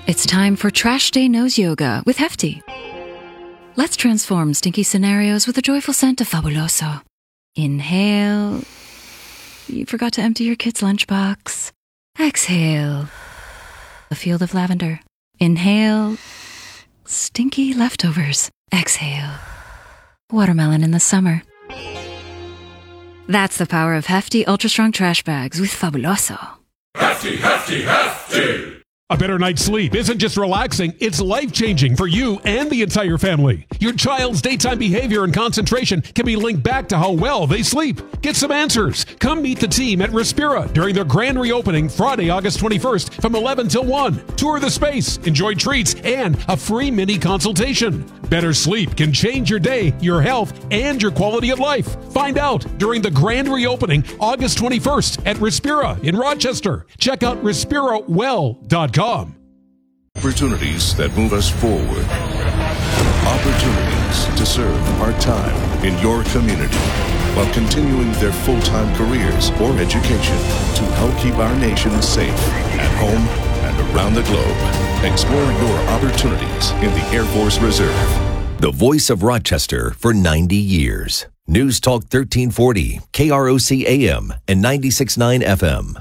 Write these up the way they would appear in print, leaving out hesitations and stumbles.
It's time for Trash Day Nose Yoga with Hefty. Let's transform stinky scenarios with a joyful scent of Fabuloso. Inhale. You forgot to empty your kid's lunchbox. Exhale. A field of lavender. Inhale. Stinky leftovers. Exhale. Watermelon in the summer. That's the power of Hefty Ultra Strong Trash Bags with Fabuloso. Hefty, hefty, hefty! A better night's sleep isn't just relaxing, it's life-changing for you and the entire family. Your child's daytime behavior and concentration can be linked back to how well they sleep. Get some answers. Come meet the team at Respira during their grand reopening Friday, August 21st from 11 till 1. Tour the space, enjoy treats, and a free mini consultation. Better sleep can change your day, your health, and your quality of life. Find out during the grand reopening August 21st at Respira in Rochester. Check out respirawell.com. Opportunities that move us forward. Opportunities to serve part-time in your community while continuing their full-time careers or education to help keep our nation safe at home and around the globe. Explore your opportunities in the Air Force Reserve. The voice of Rochester for 90 years. News Talk 1340, KROC AM and 96.9 FM.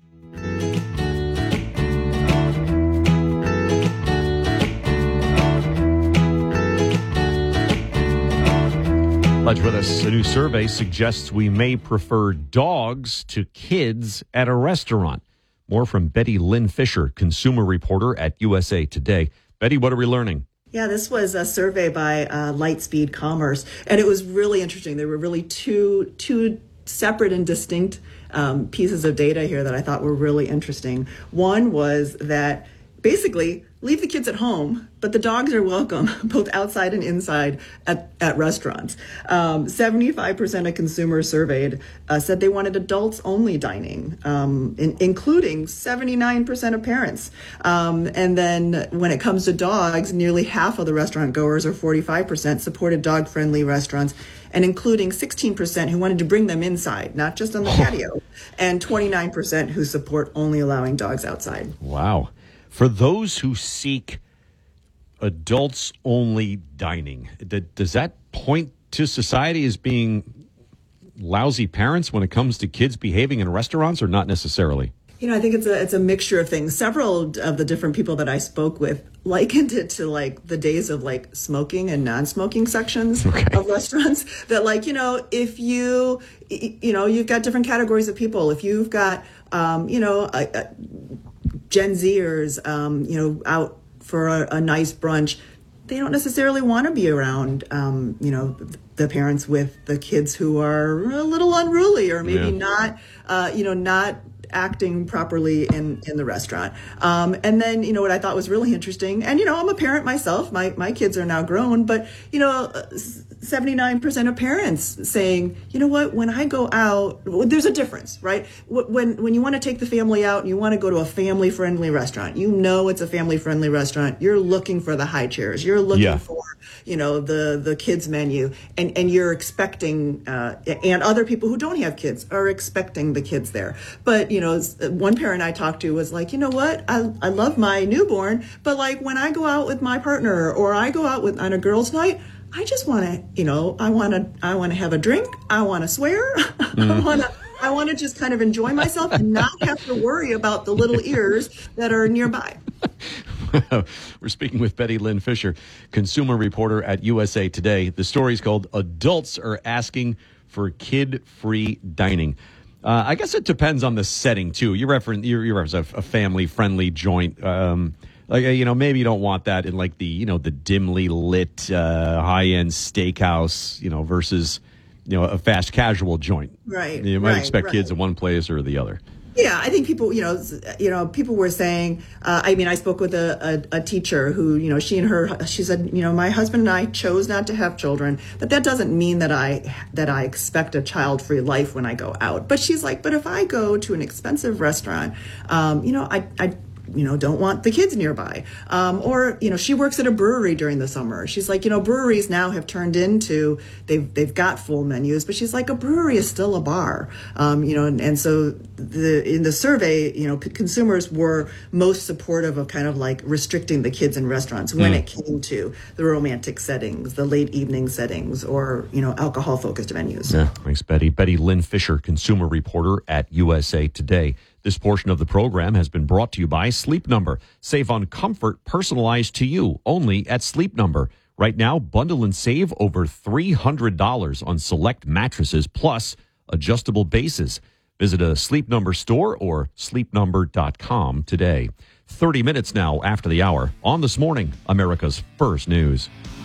Pledge with us. A new survey suggests we may prefer dogs to kids at a restaurant. More from Betty Lynn Fisher, consumer reporter at USA Today. Betty, what are we learning? Yeah, this was a survey by Lightspeed Commerce, and it was really interesting. There were really two separate and distinct pieces of data here that I thought were really interesting. One was that basically leave the kids at home, but the dogs are welcome both outside and inside at restaurants. 75% of consumers surveyed said they wanted adults-only dining, including 79% of parents. And then when it comes to dogs, nearly half of the restaurant goers, or 45%, supported dog-friendly restaurants, and including 16% who wanted to bring them inside, not just on the patio, and 29% who support only allowing dogs outside. Wow. For those who seek adults-only dining, does that point to society as being lousy parents when it comes to kids behaving in restaurants, or not necessarily? You know, I think it's a mixture of things. Several of the different people that I spoke with likened it to like the days of like smoking and non-smoking sections of restaurants. That like, you know, if you've got different categories of people. If you've got, Gen Zers, out for a nice brunch, they don't necessarily want to be around, the parents with the kids who are a little unruly or maybe not acting properly in the restaurant. And then, what I thought was really interesting, and, I'm a parent myself, my kids are now grown, but, 79% of parents saying, you know what, when I go out, there's a difference, right? When you want to take the family out and you want to go to a family-friendly restaurant, it's a family-friendly restaurant, you're looking for the high chairs, you're looking for, the kids menu, and you're expecting, and other people who don't have kids are expecting the kids there. But, one parent I talked to was like, you know what, I love my newborn, but like when I go out with my partner or I go out on a girls' night, I just want to, I want to have a drink. I want to swear. I want to just kind of enjoy myself and not have to worry about the little ears that are nearby. We're speaking with Betty Lynn Fisher, consumer reporter at USA Today. The story's called "Adults Are Asking for Kid-Free Dining." I guess it depends on the setting too. You reference a family-friendly joint. Maybe you don't want that in like the dimly lit high-end steakhouse, versus, a fast casual joint. Right. You might expect kids in one place or the other. Yeah, I think people, people were saying, I spoke with a teacher who, she said, my husband and I chose not to have children, but that doesn't mean that I expect a child-free life when I go out. But she's like, but if I go to an expensive restaurant, I don't want the kids nearby. Or she works at a brewery during the summer. She's like, breweries now have turned into, they've got full menus, but she's like, a brewery is still a bar. And so in the survey, consumers were most supportive of kind of like restricting the kids in restaurants when it came to the romantic settings, the late evening settings, or, alcohol-focused venues. Yeah, thanks, Betty. Betty Lynn Fisher, consumer reporter at USA Today. This portion of the program has been brought to you by Sleep Number. Save on comfort personalized to you only at Sleep Number. Right now, bundle and save over $300 on select mattresses plus adjustable bases. Visit a Sleep Number store or sleepnumber.com today. 30 minutes now after the hour on This Morning, America's First News.